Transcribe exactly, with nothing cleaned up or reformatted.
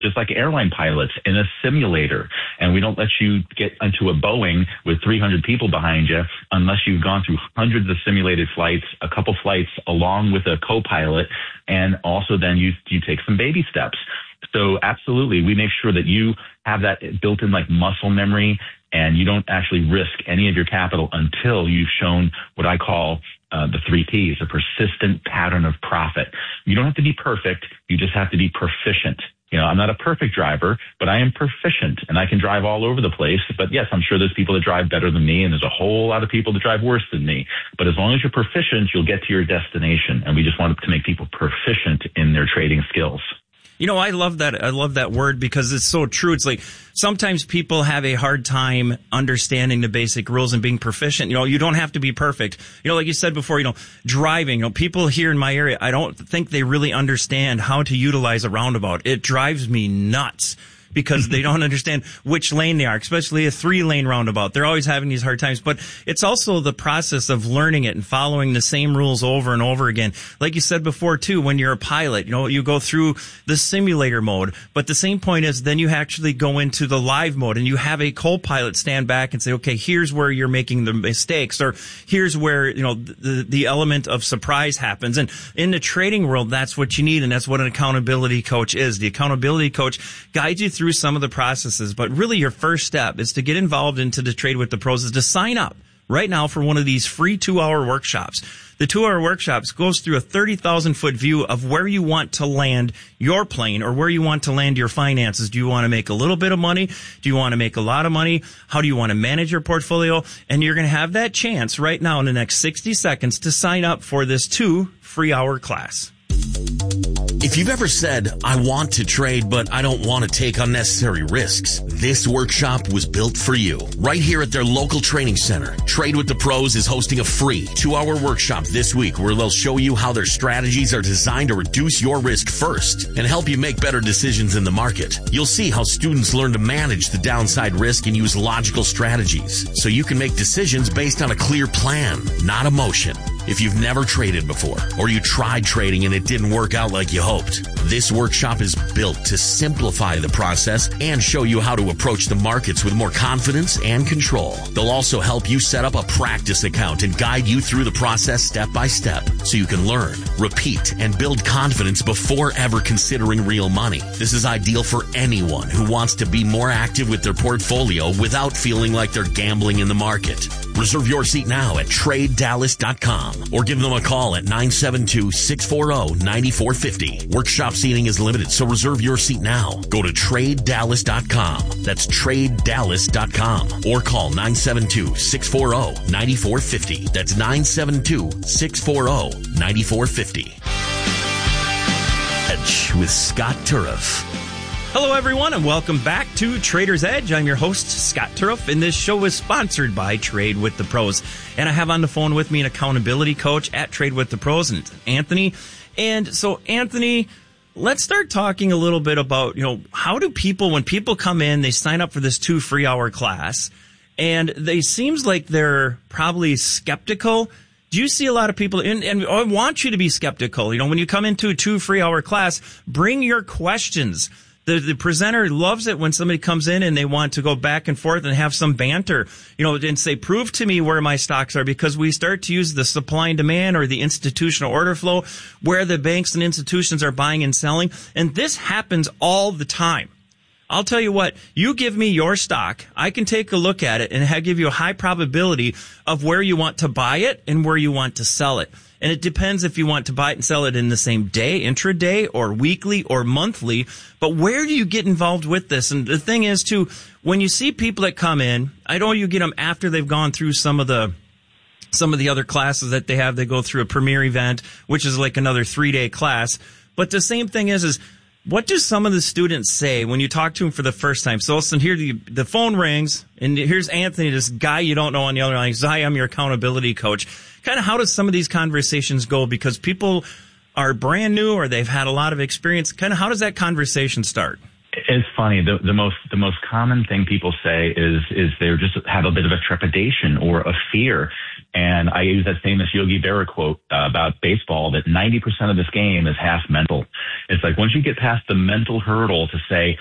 just like airline pilots in a simulator. And we don't let you get into a Boeing with three hundred people behind you unless you've gone through hundreds of simulated flights, a couple flights along with a co-pilot, and also then you you take some baby steps. So absolutely, we make sure that you have that built in like muscle memory, and you don't actually risk any of your capital until you've shown what I call uh, the three P's, a persistent pattern of profit. You don't have to be perfect. You just have to be proficient. You know, I'm not a perfect driver, but I am proficient, and I can drive all over the place. But yes, I'm sure there's people that drive better than me, and there's a whole lot of people that drive worse than me. But as long as you're proficient, you'll get to your destination. And we just want to make people proficient in their trading skills. You know, I love that. I love that word because it's so true. It's like sometimes people have a hard time understanding the basic rules and being proficient. You know, you don't have to be perfect. You know, like you said before, you know, driving, you know, people here in my area, I don't think they really understand how to utilize a roundabout. It drives me nuts because they don't understand which lane they are, especially a three-lane roundabout. They're always having these hard times. But it's also the process of learning it and following the same rules over and over again. Like you said before, too, when you're a pilot, you know, you go through the simulator mode. But the same point is then you actually go into the live mode and you have a co-pilot stand back and say, okay, here's where you're making the mistakes, or here's where, you know, the, the element of surprise happens. And in the trading world, that's what you need, and that's what an accountability coach is. The accountability coach guides you through through some of the processes, but really your first step is to get involved into the Trade with the Pros, is to sign up right now for one of these free two-hour workshops. The two-hour workshops goes through a thirty thousand foot view of where you want to land your plane or where you want to land your finances. Do you want to make a little bit of money? Do you want to make a lot of money? How do you want to manage your portfolio? And you're going to have that chance right now in the next sixty seconds to sign up for this two free-hour class. If you've ever said, I want to trade, but I don't want to take unnecessary risks, this workshop was built for you. Right here at their local training center, Trade with the Pros is hosting a free two-hour workshop this week where they'll show you how their strategies are designed to reduce your risk first and help you make better decisions in the market. You'll see how students learn to manage the downside risk and use logical strategies so you can make decisions based on a clear plan, not emotion. If you've never traded before, or you tried trading and it didn't work out like you hoped, this workshop is built to simplify the process and show you how to approach the markets with more confidence and control. They'll also help you set up a practice account and guide you through the process step by step so you can learn, repeat, and build confidence before ever considering real money. This is ideal for anyone who wants to be more active with their portfolio without feeling like they're gambling in the market. Reserve your seat now at trade dallas dot com or give them a call at nine seven two, six four zero, nine four five zero. Workshop seating is limited, so reserve your seat now. Go to trade dallas dot com. That's trade dallas dot com or call nine seven two, six four zero, nine four five zero. That's nine seven two, six four zero, nine four five zero. Edge with Scott Turriff. Hello, everyone, and welcome back to Trader's Edge. I'm your host, Scott Turriff, and this show is sponsored by Trade with the Pros. And I have on the phone with me an accountability coach at Trade with the Pros, and it's Anthony. And so, Anthony, let's start talking a little bit about, you know, how do people, when people come in, they sign up for this two free hour class, and they seems like they're probably skeptical. Do you see a lot of people, and, and I want you to be skeptical. You know, when you come into a two free hour class, bring your questions. The, the presenter loves it when somebody comes in and they want to go back and forth and have some banter, you know, and say, prove to me where my stocks are, because we start to use the supply and demand or the institutional order flow where the banks and institutions are buying and selling. And this happens all the time. I'll tell you what, you give me your stock, I can take a look at it and have, give you a high probability of where you want to buy it and where you want to sell it. And it depends if you want to buy it and sell it in the same day, intraday, or weekly, or monthly. But where do you get involved with this? And the thing is, too, when you see people that come in, I know you get them after they've gone through some of the some of the other classes that they have. They go through a premier event, which is like another three-day class. But the same thing is, is what do some of the students say when you talk to them for the first time? So listen, here the, the phone rings, and here's Anthony, this guy you don't know on the other line. He says, hi, I'm your accountability coach. Kind of how does some of these conversations go? Because people are brand new or they've had a lot of experience. Kind of how does that conversation start? It's funny. The, the most the most common thing people say is is they just have a bit of a trepidation or a fear And I use that famous Yogi Berra quote uh, about baseball that ninety percent of this game is half mental. It's like once you get past the mental hurdle to say,